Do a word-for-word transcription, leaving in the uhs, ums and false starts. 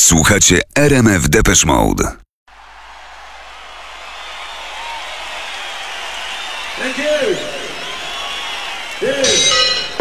Słuchacie R M F Depeche Mode. Thank you. Yeah.